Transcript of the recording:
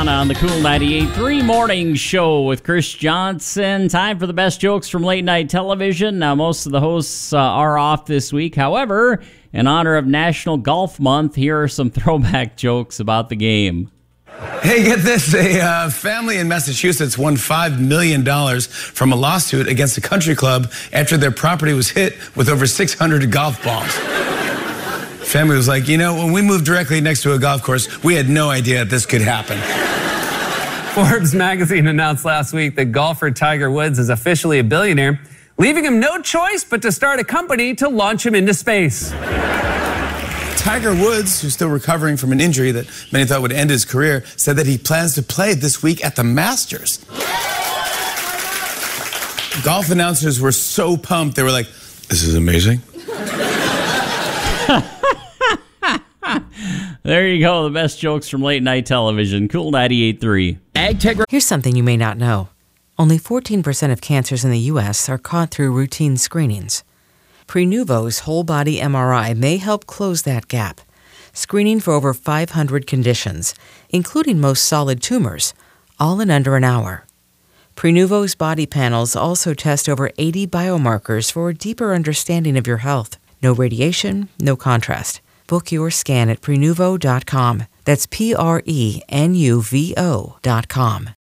Donna on the Cool 98.3 Morning Show with Chris Johnson. Time for the best jokes from late night television. Now, most of the hosts are off this week. However, in honor of National Golf Month, here are some throwback jokes about the game. Hey, get this. A family in Massachusetts won $5 million from a lawsuit against a country club after their property was hit with over 600 golf balls. Family was like, when we moved directly next to a golf course, we had no idea this could happen. Forbes magazine announced last week that golfer Tiger Woods is officially a billionaire, leaving him no choice but to start a company to launch him into space. Tiger Woods, who's still recovering from an injury that many thought would end his career, said that he plans to play this week at the Masters. Golf announcers were so pumped, they were like, this is amazing. There you go, the best jokes from late night television. Cool 98.3. Here's something you may not know. Only 14% of cancers in the U.S. are caught through routine screenings. Prenuvo's whole body MRI may help close that gap, screening for over 500 conditions, including most solid tumors, all in under an hour. Prenuvo's body panels also test over 80 biomarkers for a deeper understanding of your health. No radiation, no contrast. Book your scan at Prenuvo.com. That's Prenuvo.com.